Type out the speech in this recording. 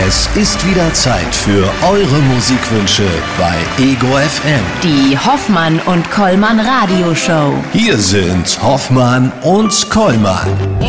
Es ist wieder Zeit für eure Musikwünsche bei Ego FM. Die Hoffmann und Kollmann Radioshow. Hier sind Hoffmann und Kollmann.